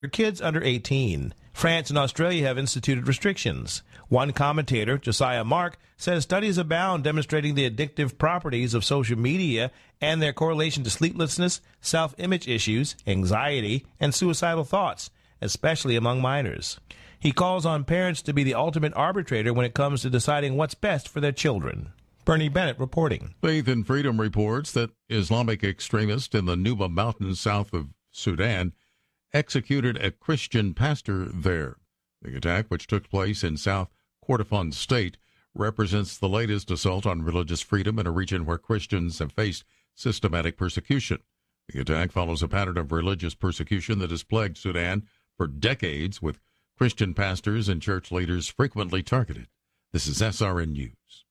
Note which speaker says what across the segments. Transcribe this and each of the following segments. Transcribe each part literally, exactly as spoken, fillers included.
Speaker 1: for kids under eighteen. France and Australia have instituted restrictions. One commentator, Josiah Mark, says studies abound demonstrating the addictive properties of social media and their correlation to sleeplessness, self-image issues, anxiety, and suicidal thoughts, especially among minors. He calls on parents to be the ultimate arbitrator when it comes to deciding what's best for their children. Bernie Bennett reporting.
Speaker 2: Faith and Freedom reports that Islamic extremists in the Nuba Mountains south of Sudan executed a Christian pastor there. The attack, which took place in South Kordofan State, represents the latest assault on religious freedom in a region where Christians have faced systematic persecution. The attack follows a pattern of religious persecution that has plagued Sudan for decades, with Christian pastors and church leaders frequently targeted. This is S R N News.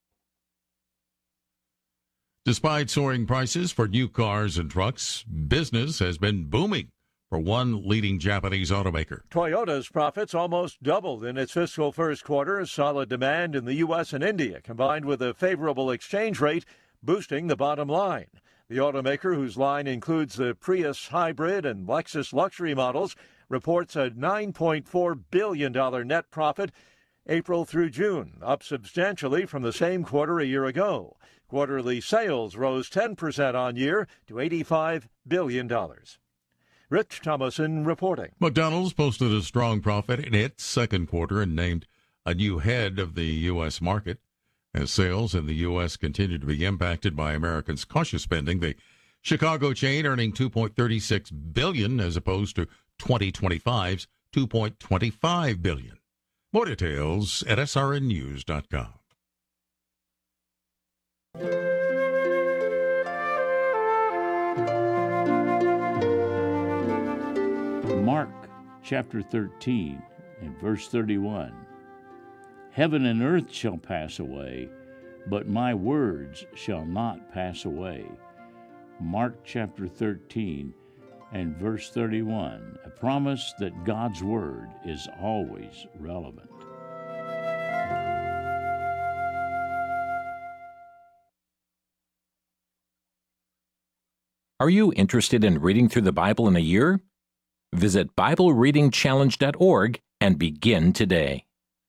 Speaker 2: Despite soaring prices for new cars and trucks, business has been booming for one leading Japanese automaker.
Speaker 3: Toyota's profits almost doubled in its fiscal first quarter. Solid demand in the U S and India, combined with a favorable exchange rate, boosting the bottom line. The automaker, whose line includes the Prius hybrid and Lexus luxury models, reports a nine point four billion dollars net profit April through June, up substantially from the same quarter a year ago. Quarterly sales rose ten percent on year to eighty-five billion dollars. Rich Thomason reporting.
Speaker 2: McDonald's posted a strong profit in its second quarter and named a new head of the U S market. As sales in the U S continue to be impacted by Americans' cautious spending, the Chicago chain earning two point three six billion dollars as opposed to twenty twenty-five's two point two five billion dollars. More details at S R N news dot com.
Speaker 4: Mark chapter thirteen and verse thirty-one. Heaven and earth shall pass away, but my words shall not pass away. Mark chapter thirteen and verse thirty-one, a promise that God's word is always relevant.
Speaker 5: Are you interested in reading through the Bible in a year? Visit Bible Reading Challenge dot org and begin today.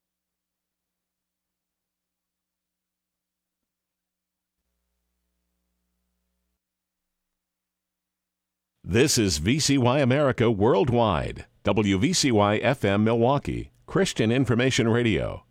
Speaker 6: This is V C Y America Worldwide, W V C Y F M Milwaukee, Christian Information Radio.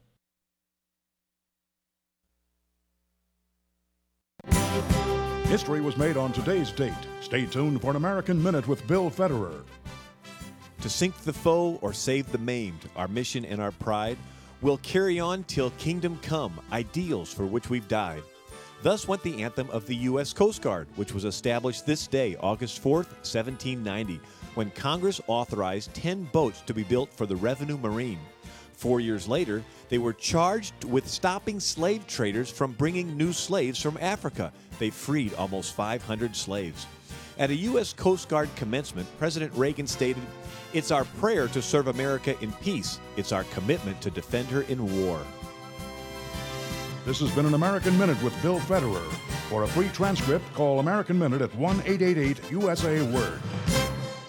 Speaker 7: History was made on today's date. Stay tuned for an American Minute with Bill Federer.
Speaker 8: To sink the foe or save the maimed, our mission and our pride will carry on till kingdom come, ideals for which we've died. Thus went the anthem of the U S Coast Guard, which was established this day, August fourth, seventeen ninety, when Congress authorized ten boats to be built for the Revenue Marine. Four years later, they were charged with stopping slave traders from bringing new slaves from Africa. They freed almost five hundred slaves. At a U S Coast Guard commencement, President Reagan stated, "It's our prayer to serve America in peace. It's our commitment to defend her in war."
Speaker 7: This has been an American Minute with Bill Federer. For a free transcript, call American Minute at one eight eight eight U S A Word.